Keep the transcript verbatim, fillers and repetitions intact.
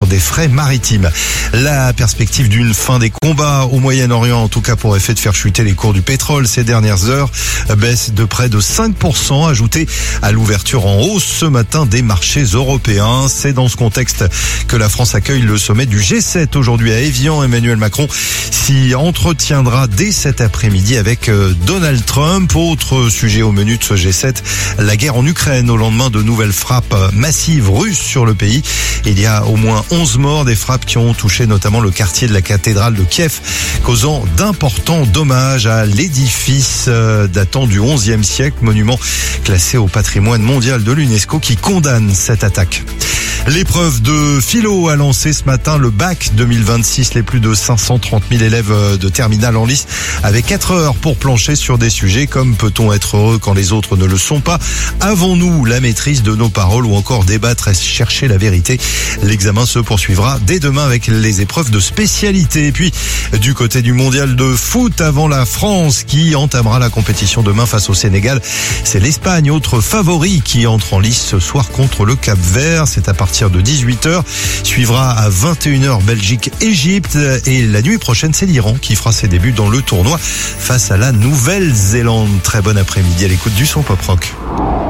des frais maritimes. La perspective d'une fin des combats au Moyen-Orient, en tout cas pour effet de faire chuter les cours du pétrole ces dernières heures, baisse de près de cinq pour cent ajoutée à l'ouverture en hausse ce matin des marchés européens. C'est dans ce contexte que la France accueille le sommet du G sept aujourd'hui à Évian. Emmanuel Macron s'y entretiendra dès cet après-midi avec Donald Trump. Autre sujet au menu de ce G sept, la guerre en Ukraine au lendemain de nouvelles frappes massives russes sur le pays. Il y a au moins onze morts, des frappes qui ont touché notamment le quartier de la cathédrale de Kiev, causant d'importants dommages à l'édifice datant du onzième siècle, monument classé au patrimoine mondial de l'UNESCO qui condamne cette attaque. L'épreuve de philo a lancé ce matin le bac deux mille vingt-six. Les plus de cinq cent trente mille élèves de terminale en lice avaient quatre heures pour plancher sur des sujets comme peut-on être heureux quand les autres ne le sont pas, avons-nous la maîtrise de nos paroles ou encore débattre et chercher la vérité. L'examen se poursuivra dès demain avec les épreuves de spécialité. Et puis du côté du mondial de foot, avant la France qui entamera la compétition demain face au Sénégal, c'est l'Espagne, autre favori, qui entre en lice ce soir contre le Cap-Vert. C'est à partir de dix-huit heures. Suivra à vingt et une heures Belgique-Égypte et la nuit prochaine c'est l'Iran qui fera ses débuts dans le tournoi face à la Nouvelle-Zélande. Très bon après-midi à l'écoute du son pop rock.